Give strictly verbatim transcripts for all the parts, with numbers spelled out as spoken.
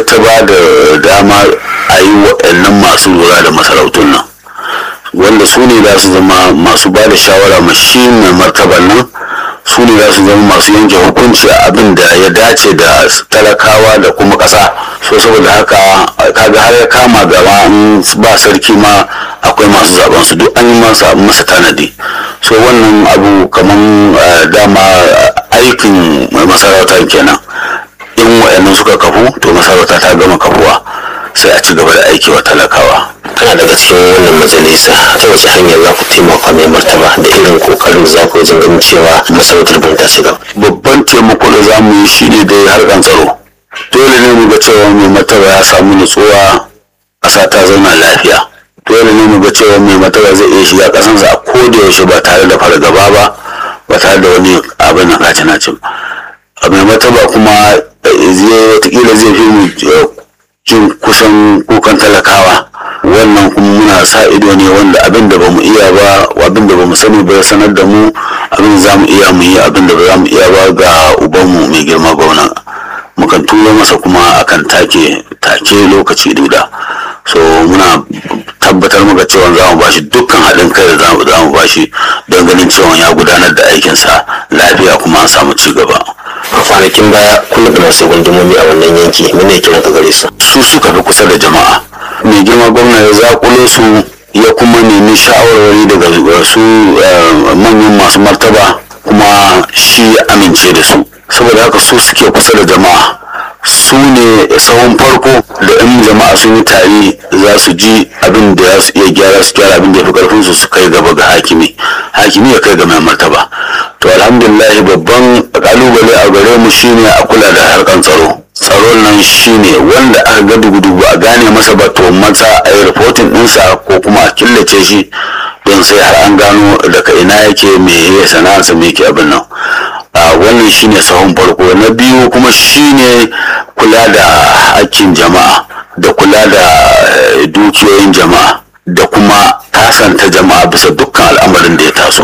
ta ba da dama a yi waɗannan masu lura da masarautun nan, wanda su ne za su zama masu ba da shawara ma shi mai martaban nan, su ne za su zama masu yanke hukunci a abin da ya dace da talakawa da kuma ƙasa. So saboda haka kaga har ya kama gaba in ba sarki ma akwai masu zaben su duk an yi masa masa tanadi. So wannan abu kaman dama aikin masarautar kenan, in waɗannan suka kafu to masarauta ta gama kafuwa sai a ci gaba da aiki wa talakawa. Kana daga cikin wannan majalisa, ta wace hanyar za ku taimaka mai martaba da irin kokarin za ku wajen ganin cewa masarautar ban ta shiga? Babban taimako da za mu yi shi ne dai harkan tsaro. Dole ne mu ga cewa mai martaba ya samu nutsuwa, ƙasa ta zauna lafiya. Dole ne mu ga cewa mai martaba zai iya shiga ƙasansa a koda yaushe ba tare da fargaba ba, ba tare da wani abin na kaci na cin. Mai martaba kuma zai watakila zai fi mu jin kusan kukan talakawa. Wannan kuma muna sa ido ne wanda abin da bamu iya ba, abin da bamu sani ba ya sanar da mu, abin da zamu iya mu yi, abin da ba zamu iya ba ga ubanmu mai girma gwamna mukan tura masa kuma akan take take lokaci duda. So muna tabbatar maka cewa za mu bashi dukkan haɗin kai da za mu bashi don ganin cewa ya gudanar da aikinsa lafiya kuma an samu ci gaba. A kwanakin baya kun da masu gundumomi a wannan yanki, mene kiran ka gare su? Su suka fi kusa da jama'a. Mai girma gwamna ya zakulo su ya kuma nemi shawarwari daga su manyan masu martaba, kuma shi ya amince da su. Saboda haka su suke kusa da jama'a, su ne sahun farko da yan jama'a sun yi tari za su ji abin da za su iya gyara su gyara abin da ya fi karfin su su kai gaba ga hakimi hakimi ya kai ga mai martaba. To alhamdulillah babban kalubale a gare mu shine a kula da harkan tsaro. Tsaron nan shine wanda aka ga dugu ba a gane masa ba, to maza a yi reporting ɗinsa ko kuma a killace shi don sai har an gano daga ina yake, me ya sana'arsa, me yake abin nan. Wannan shine sahun farko. Na biyu kuma shine kula da hakkin jama'a da kula da dukiyoyin jama'a da kuma kasanta jama'a bisa dukkan al'amarin da ya taso.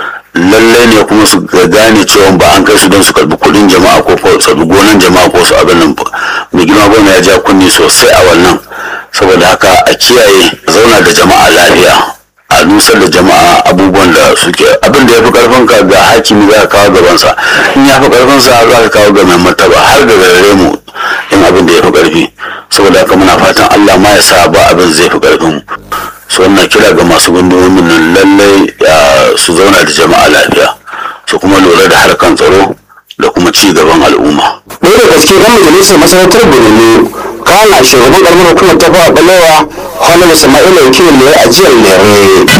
Lallai ne kuma su gane cewa ba an kai su don su karbi kudin jama'a ko su gonan jama'a ko su abin nan. Mai girma gwamna ya ja kunni sosai a wannan. Saboda haka a kiyaye zauna da jama'a lafiya, a nusar da jama'a abubuwan da suke abin da ya fi karfin ka ga hakimi za ka kawo gabansa, in ya fi karfin sa za ka kawo ga mai martaba har da gare mu in abin da ya fi karfi. Saboda haka muna fatan Allah ma ya sa ba abin zai fi karfin mu. So wannan kira ga masu gundumomin nan lallai su zauna da jama'a lafiya, su kuma lura da harkan tsaro da kuma ci gaban al'umma. Ɗaya da gaske ɗan majalisar masarautar Borno kana shugaban ƙaramar hukumar ta fawa ɓalewa Honorable Sama'ila Wakilin ne a jiyar Lere.